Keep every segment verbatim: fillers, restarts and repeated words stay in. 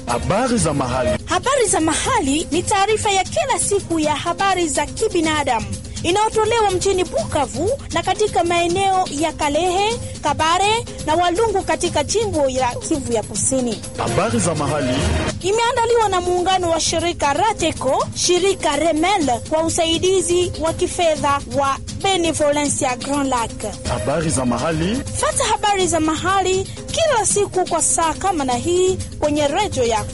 Habari za mahali. Habari za mahali ni taarifa ya kila siku ya habari za kibinadamu inayotolewa mjini Bukavu na katika maeneo ya Kalehe, Kabare na Walungu katika jimbo la Kivu ya Kusini. Habari za mahali imeandaliwa na muungano wa shirika Rateco, shirika Remel kwa usaidizi wa kifedha wa Benevolencia Grand Lac. Habari za mahali. Fata habari za mahali kila siku kwa saa kama na hii kwenye redio yako.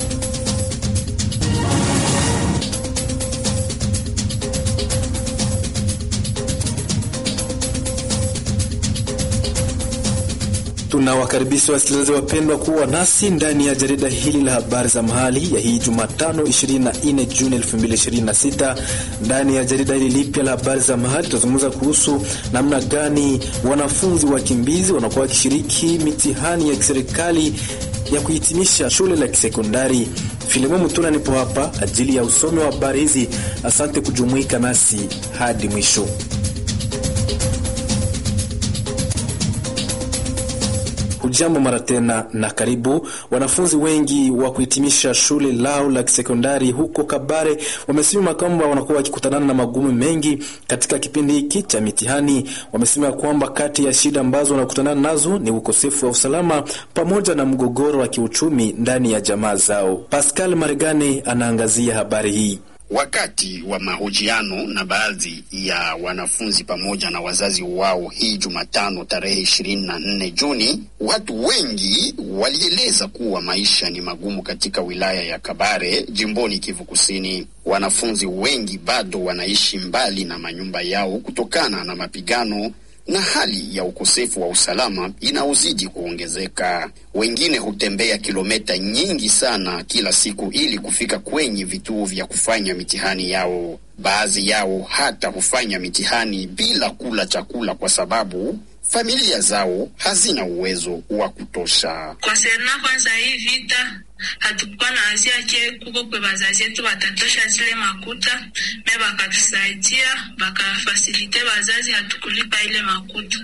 Tunawakaribisha wasikilizaji wapendwa kuwa nasi ndani ya jarida hili la habari za mahali ya hii Jumatano ishirini na nne Juni elfu mbili ishirini na sita. Ndani ya jarida hili lipya la habari za mahali tutazungumza kuhusu namna gani wanafunzi wakimbizi wanakuwa wakishiriki mitihani ya kiserikali ya kuhitimisha shule la kisekondari. Filimo Mutuna nipo hapa ajili ya usomi wa habari hizi. Asante kujumuika nasi hadi mwisho. Ujambo mara tena na karibu. Wanafunzi wengi wa kuhitimisha shule lao la sekondari huko Kabare wamesema kwamba wanakuwa wakikutana na magumu mengi katika kipindi hiki cha mitihani. Wamesema kwamba kati ya shida ambazo wanakutana nazo ni ukosefu wa usalama pamoja na mgogoro wa kiuchumi ndani ya jamaa zao. Pascal Marigane anaangazia habari hii. Wakati wa mahojiano na baadhi ya wanafunzi pamoja na wazazi wao hii Jumatano tarehe ishirini na nne Juni, watu wengi walieleza kuwa maisha ni magumu katika wilaya ya Kabare, jimboni Kivu Kusini. Wanafunzi wengi bado wanaishi mbali na manyumba yao kutokana na mapigano na hali ya ukosefu wa usalama inaozidi kuongezeka. Wengine hutembea kilomita nyingi sana kila siku ili kufika kwenye vituo vya kufanya mitihani yao. Baadhi yao hata hufanya mitihani bila kula chakula kwa sababu familia zao hazina uwezo wa kutosha. Kwa serna kwanza hii vita hatukuwa na azia ke kuko kwa bazazi yetu watatosha zile makuta, me bakatusaidia baka facilite bazazi hatukulipa ile makuta.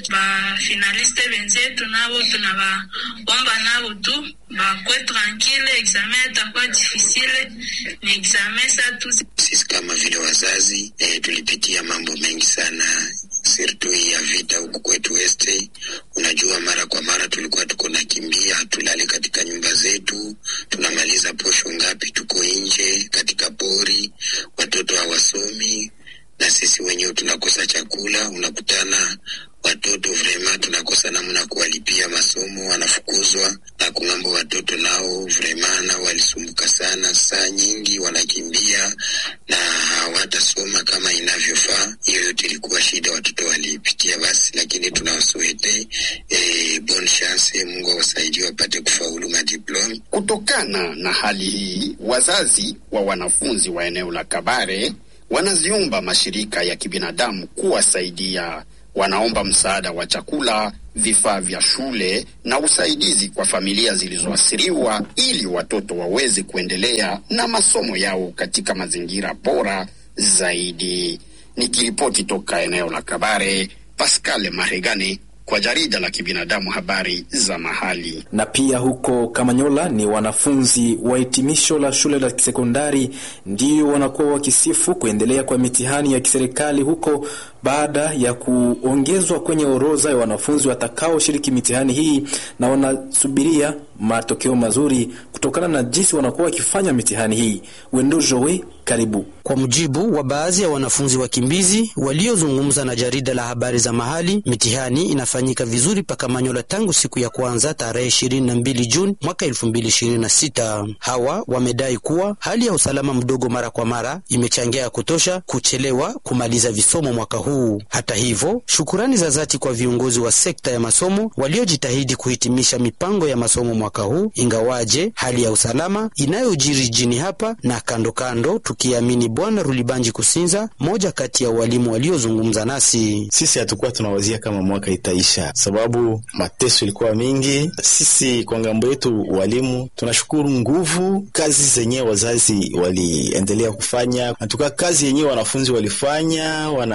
Ba finaliste benzetu nabo tunabaomba nabo tu bakwe tranquille, examen itakuwa difficile, ni examen sa tu. Sisi kama vile wazazi eh, tulipitia mambo mengi sana sirtu ya vita huku kwetu este. Unajua mara kwa mara tulikuwa tuko nakimbia, tulali katika nyumba zetu, tunamaliza posho ngapi tuko nje katika pori, watoto hawasomi na sisi wenyewe tunakosa chakula. Unakutana watoto vrema tunakosa namna kuwalipia masomo, wanafukuzwa na kungambo. Watoto nao vrema na walisumbuka sana, saa nyingi wanakimbia na hawatasoma kama inavyofaa. Hiyo yote ilikuwa shida watoto walipitia basi, lakini tunawasuhete eh, bon chance, Mungu awasaidie wapate kufaulu madiploma. Kutokana na hali hii, wazazi wa wanafunzi wa eneo la Kabare wanaziomba mashirika ya kibinadamu kuwasaidia. Wanaomba msaada wa chakula, vifaa vya shule na usaidizi kwa familia zilizoathiriwa ili watoto waweze kuendelea na masomo yao katika mazingira bora zaidi. Nikiripoti toka eneo la Kabare, Pascal Marigane kwa jarida la kibinadamu habari za mahali. Na pia huko Kamanyola ni wanafunzi wa hitimisho la shule la sekondari ndio wanakuwa wakisifu kuendelea kwa mitihani ya kiserikali huko baada ya kuongezwa kwenye orodha ya wanafunzi watakao shiriki mitihani hii, na wanasubiria matokeo mazuri kutokana na jinsi wanakuwa wakifanya mitihani hii. Wendo Joe, karibu. Kwa mujibu wa baadhi ya wanafunzi wakimbizi waliozungumza na jarida la habari za mahali, mitihani inafanyika vizuri paka Manyola tangu siku ya kwanza tarehe ishirini na mbili Juni mwaka elfu mbili ishirini na sita. Hawa wamedai kuwa hali ya usalama mdogo mara kwa mara imechangia kutosha kuchelewa kumaliza visomo mwaka huu. Hata hivyo, shukurani za dhati kwa viongozi wa sekta ya masomo waliojitahidi kuhitimisha mipango ya masomo mwaka huu, ingawaje hali ya usalama inayojiri jini hapa na kando kando, tukiamini Bwana Rulibanji Kusinza, moja kati ya walimu waliozungumza nasi. Sisi hatakuwa tunawazia kama mwaka itaisha, sababu mateso ilikuwa mingi. Sisi kwa ngambo yetu walimu tunashukuru nguvu kazi zenyewe wazazi waliendelea kufanya. Hatuka kazi yenyewe wanafunzi walifanya, wanajikaza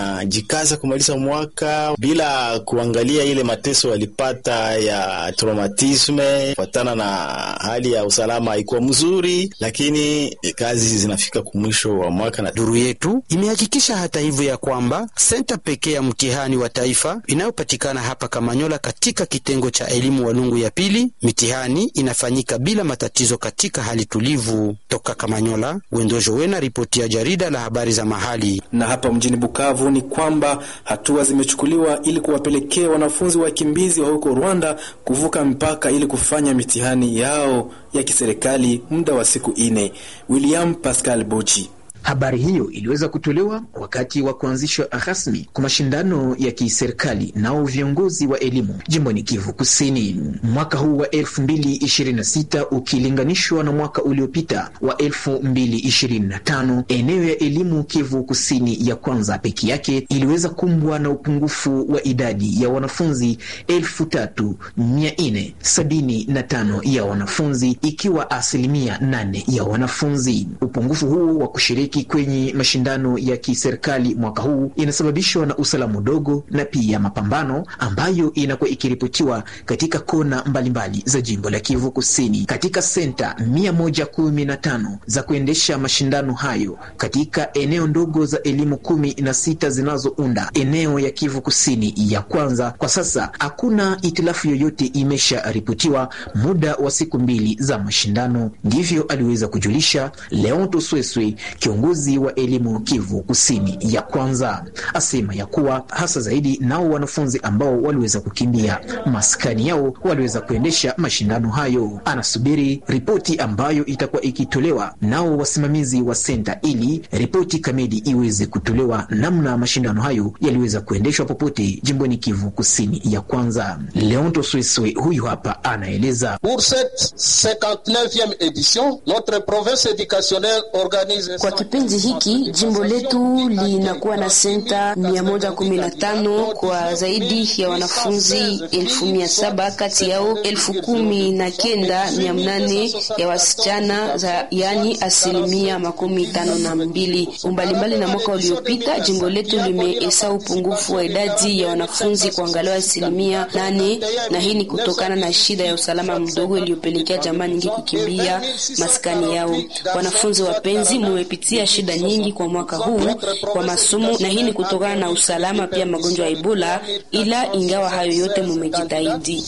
walijikaza kumaliza mwaka bila kuangalia ile mateso walipata ya traumatisme kufuatana na hali ya usalama haikuwa mzuri, lakini kazi zinafika kumwisho wa mwaka. Na duru yetu imehakikisha hata hivyo ya kwamba senta pekee ya mtihani wa taifa inayopatikana hapa Kamanyola katika kitengo cha elimu Walungu ya pili, mitihani inafanyika bila matatizo katika hali tulivu. Toka Kamanyola, Wendojo Wena, ripoti ya jarida la habari za mahali. Na hapa mjini Bukavu ni kwamba hatua zimechukuliwa ili kuwapelekea wanafunzi wakimbizi wa huko Rwanda kuvuka mpaka ili kufanya mitihani yao ya kiserikali muda wa siku ine. William Pascal Boji. Habari hiyo iliweza kutolewa wakati wa kuanzishwa rasmi kwa mashindano ya kiserikali nao viongozi wa elimu jimboni Kivu Kusini. Mwaka huu wa elfu mbili ishirini na sita ukilinganishwa na mwaka uliopita wa elfu mbili ishirini na tano, eneo ya elimu Kivu Kusini ya kwanza peke yake iliweza kumbwa na upungufu wa idadi ya wanafunzi elfu tatu mia nne sabini na tano ya wanafunzi, ikiwa asilimia nane ya wanafunzi. Upungufu huu wa kushiriki kwenye mashindano ya kiserikali mwaka huu inasababishwa na usalama mdogo na pia mapambano ambayo inakuwa ikiripotiwa katika kona mbalimbali za jimbo la Kivu Kusini. Katika senta mia moja kumi na tano za kuendesha mashindano hayo katika eneo ndogo za elimu kumi na sita zinazounda eneo ya Kivu Kusini ya kwanza, kwa sasa hakuna itilafu yoyote imesha ripotiwa muda wa siku mbili za mashindano. Ndivyo aliweza kujulisha Leonto Sweswe, kiongozi wa elimu Kivu Kusini ya kwanza. Asema ya kuwa hasa zaidi nao wanafunzi ambao waliweza kukimbia maskani yao waliweza kuendesha mashindano hayo. Anasubiri ripoti ambayo itakuwa ikitolewa nao wasimamizi wa senta ili ripoti kamili iweze kutolewa namna mashindano hayo yaliweza kuendeshwa popote jimboni Kivu Kusini ya kwanza. Leonto Sweswe huyu hapa anaeleza. Pour cette cinquante-neuvième édition, notre province éducationnelle organise kwa kipindi hiki jimbo letu linakuwa na senta mia moja kumi na tano kwa zaidi ya wanafunzi elfu mia saba, kati yao elfu kumi na kenda mia mnane ya wasichana za yani asilimia makumi tano na mbili. Umbalimbali na mwaka uliopita, jimbo letu limeesa upungufu wa idadi ya wanafunzi kwa angalau asilimia nane, na hii ni kutokana na shida ya usalama mdogo iliyopelekea jamaa nyingi kukimbia maskani yao. Wanafunzi wapenzi, mumepitia shida nyingi kwa mwaka huu kwa masomo, na hii ni kutokana na usalama pia magonjwa ya Ebola, ila ingawa hayo yote mumejitahidi.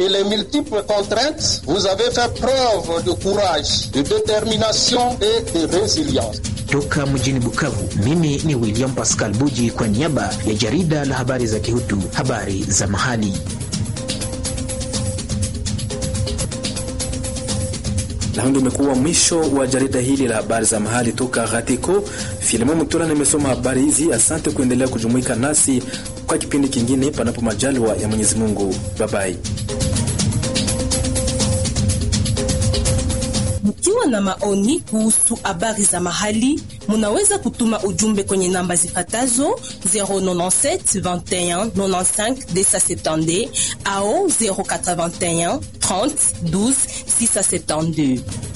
Vous avez fait preuve de courage, de détermination et de résilience. Toka mjini Bukavu, mimi ni William Pascal Buji kwa niaba ya jarida la habari za Kihutu, habari za mahali. Na ndio umekuwa mwisho wa jarida hili la habari za mahali toka Gatiko. Filimo Mutura nimesoma habari hizi. Asante kuendelea kujumuika nasi kwa kipindi kingine panapo majaliwa ya Mwenyezi Mungu. Bye bye. Mkiwa na maoni kuhusu habari za mahali, munaweza kutuma ujumbe kwenye namba zifatazo zero nane saba vingt et un quatre-vingt-quinze deux cent soixante-dix au zero quatre vingt et un trente douze six cent soixante-douze.